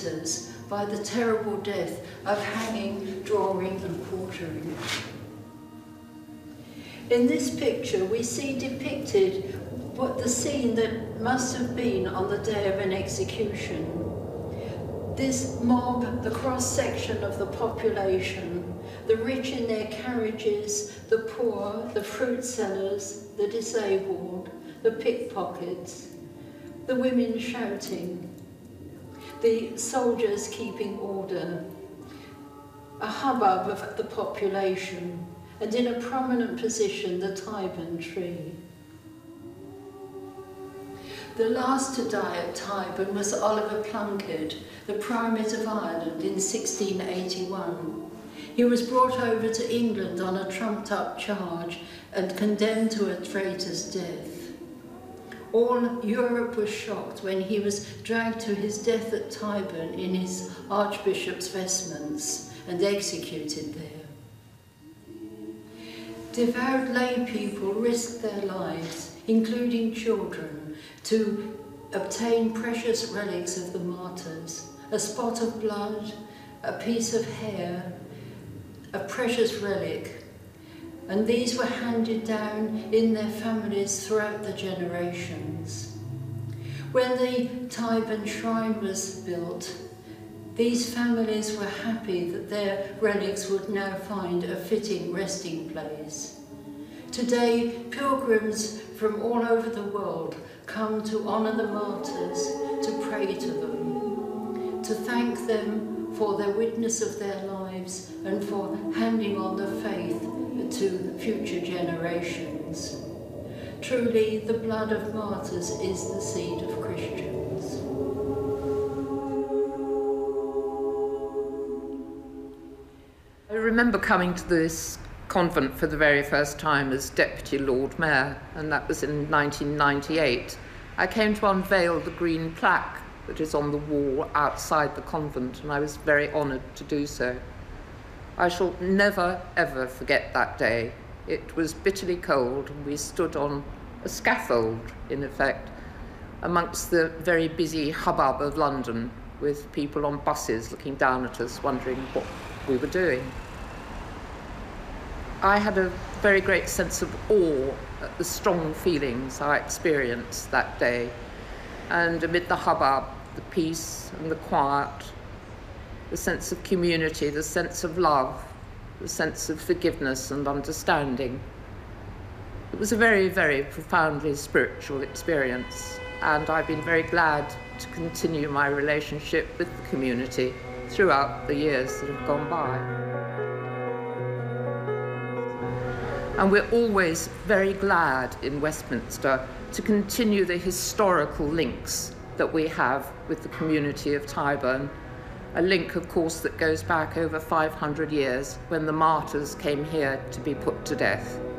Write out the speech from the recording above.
martyrs by the terrible death of hanging, drawing and quartering. In this picture we see depicted what the scene that must have been on the day of an execution. This mob, the cross-section of the population, the rich in their carriages, the poor, the fruit sellers, the disabled, the pickpockets, the women shouting, the soldiers keeping order, a hubbub of the population, and in a prominent position the Tyburn tree. The last to die at Tyburn was Oliver Plunkett, the Primate of Ireland in 1681. He was brought over to England on a trumped-up charge and condemned to a traitor's death. All Europe was shocked when he was dragged to his death at Tyburn in his archbishop's vestments and executed there. Devout lay people risked their lives, including children, to obtain precious relics of the martyrs, a spot of blood, a piece of hair, a precious relic, and these were handed down in their families throughout the generations. When the Tyburn Shrine was built, these families were happy that their relics would now find a fitting resting place. Today, pilgrims from all over the world come to honour the martyrs, to pray to them, to thank them for their witness of their lives and for handing on the faith to future generations. Truly, the blood of martyrs is the seed of Christians. I remember coming to this convent for the very first time as Deputy Lord Mayor, and that was in 1998. I came to unveil the green plaque that is on the wall outside the convent, and I was very honoured to do so. I shall never, ever forget that day. It was bitterly cold, and we stood on a scaffold, in effect, amongst the very busy hubbub of London, with people on buses looking down at us, wondering what we were doing. I had a very great sense of awe at the strong feelings I experienced that day, and amid the hubbub, the peace and the quiet, the sense of community, the sense of love, the sense of forgiveness and understanding. It was a very, very profoundly spiritual experience, and I've been very glad to continue my relationship with the community throughout the years that have gone by. And we're always very glad in Westminster to continue the historical links that we have with the community of Tyburn. A link, of course, that goes back over 500 years when the martyrs came here to be put to death.